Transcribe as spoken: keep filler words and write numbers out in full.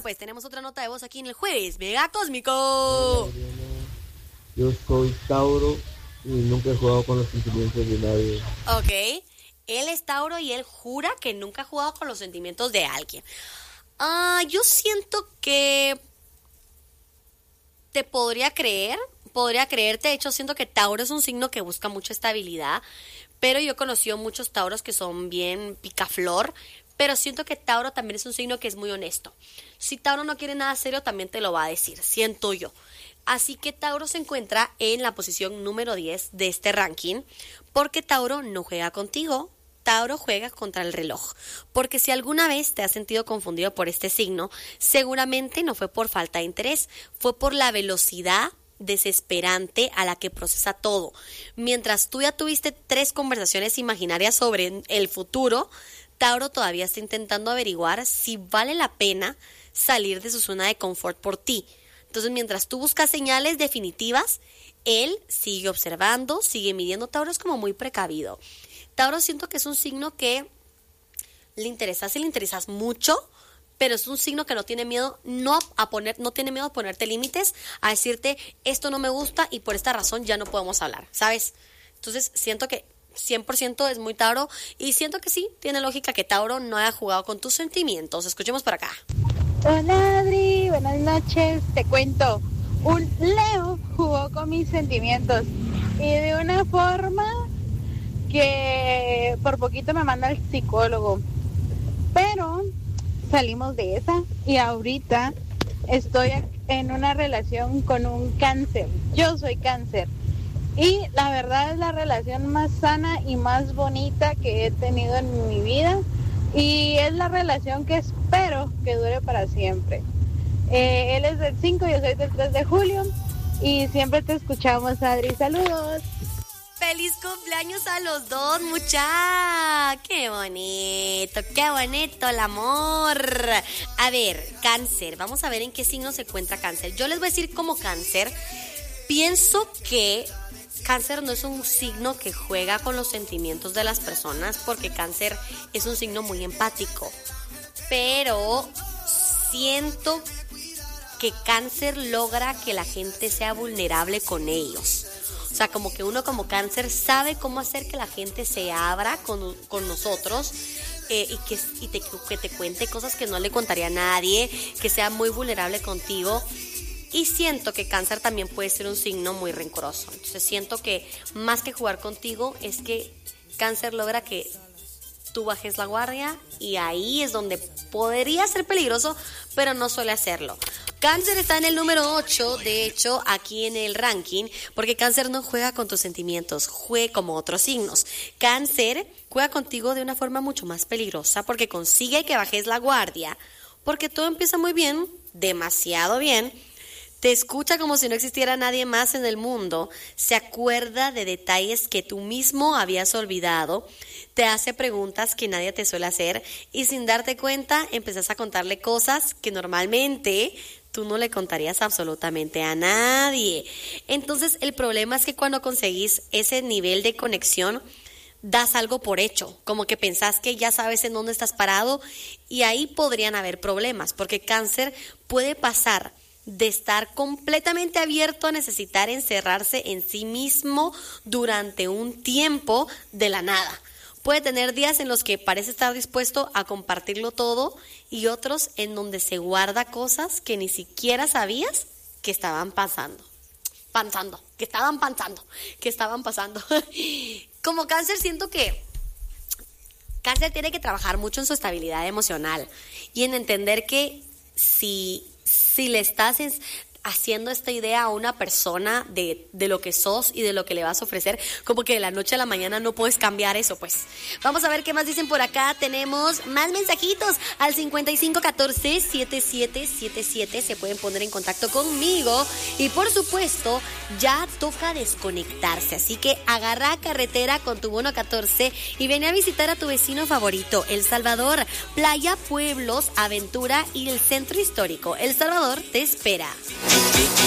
pues tenemos otra nota de voz aquí en el Jueves Mega Cósmico. Yo soy Tauro y nunca he jugado con los sentimientos de nadie. Ok, él es Tauro y él jura que nunca ha jugado con los sentimientos de alguien. Ah, yo siento que te podría creer, podría creerte. De hecho, siento que Tauro es un signo que busca mucha estabilidad, pero yo he conocido muchos Tauros que son bien picaflor, pero siento que Tauro también es un signo que es muy honesto. Si Tauro no quiere nada serio, también te lo va a decir, siento yo. Así que Tauro se encuentra en la posición número diez de este ranking, porque Tauro no juega contigo, Tauro juega contra el reloj. Porque si alguna vez te has sentido confundido por este signo, seguramente no fue por falta de interés, fue por la velocidad desesperante a la que procesa todo. Mientras tú ya tuviste tres conversaciones imaginarias sobre el futuro, Tauro todavía está intentando averiguar si vale la pena salir de su zona de confort por ti. Entonces, mientras tú buscas señales definitivas, él sigue observando, sigue midiendo. Tauro es como muy precavido. Tauro siento que es un signo que le interesas y le interesas mucho, pero es un signo que no tiene miedo no a poner, no tiene miedo a ponerte límites, a decirte esto no me gusta y por esta razón ya no podemos hablar, ¿sabes? Entonces, siento que cien por ciento es muy Tauro y siento que sí, tiene lógica que Tauro no haya jugado con tus sentimientos. Escuchemos por acá. Hola Adri, buenas noches. Te cuento, un Leo jugó con mis sentimientos y de una forma que por poquito me manda al psicólogo, pero salimos de esa y ahorita estoy en una relación con un Cáncer. Yo soy Cáncer. Y la verdad es la relación más sana y más bonita que he tenido en mi vida. Y es la relación que espero que dure para siempre. Eh, él es del cinco, yo soy del tres de julio. Y siempre te escuchamos, Adri. Saludos. ¡Feliz cumpleaños a los dos, mucha! ¡Qué bonito, qué bonito el amor! A ver, Cáncer. Vamos a ver en qué signo se encuentra Cáncer. Yo les voy a decir como Cáncer. Pienso que Cáncer no es un signo que juega con los sentimientos de las personas, porque Cáncer es un signo muy empático. Pero siento que Cáncer logra que la gente sea vulnerable con ellos. O sea, como que uno como Cáncer sabe cómo hacer que la gente se abra con, con nosotros eh, y, que, y te, que te cuente cosas que no le contaría a nadie, que sea muy vulnerable contigo. Y siento que Cáncer también puede ser un signo muy rencoroso. Entonces siento que más que jugar contigo es que Cáncer logra que tú bajes la guardia y ahí es donde podría ser peligroso, pero no suele hacerlo. Cáncer está en el número ocho, de hecho, aquí en el ranking, porque Cáncer no juega con tus sentimientos, juega como otros signos. Cáncer juega contigo de una forma mucho más peligrosa porque consigue que bajes la guardia, porque todo empieza muy bien, demasiado bien. Te escucha como si no existiera nadie más en el mundo, se acuerda de detalles que tú mismo habías olvidado, te hace preguntas que nadie te suele hacer y sin darte cuenta empezás a contarle cosas que normalmente tú no le contarías absolutamente a nadie. Entonces el problema es que cuando conseguís ese nivel de conexión, das algo por hecho, como que pensás que ya sabes en dónde estás parado y ahí podrían haber problemas, porque Cáncer puede pasar de estar completamente abierto a necesitar encerrarse en sí mismo durante un tiempo de la nada. Puede tener días en los que parece estar dispuesto a compartirlo todo y otros en donde se guarda cosas que ni siquiera sabías que estaban pasando. Pasando, que estaban pasando, que estaban pasando. Como Cáncer siento que Cáncer tiene que trabajar mucho en su estabilidad emocional y en entender que si... Si le estás haciendo esta idea a una persona de, de lo que sos y de lo que le vas a ofrecer, como que de la noche a la mañana no puedes cambiar eso, pues. Vamos a ver qué más dicen por acá. Tenemos más mensajitos al cincuenta y cinco catorce setenta y siete setenta y siete. Se pueden poner en contacto conmigo. Y por supuesto, ya toca desconectarse. Así que agarra carretera con tu bono catorce y ven a visitar a tu vecino favorito, El Salvador. Playa, pueblos, aventura y el centro histórico. El Salvador te espera.